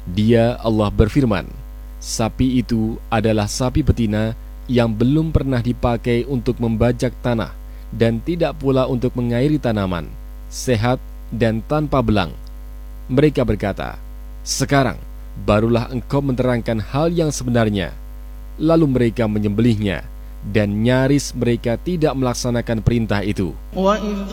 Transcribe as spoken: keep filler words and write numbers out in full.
Dia Allah berfirman, sapi itu adalah sapi betina yang belum pernah dipakai untuk membajak tanah dan tidak pula untuk mengairi tanaman, sehat dan tanpa belang. Mereka berkata, sekarang barulah engkau menerangkan hal yang sebenarnya. Lalu mereka menyembelihnya, dan nyaris mereka tidak melaksanakan perintah itu.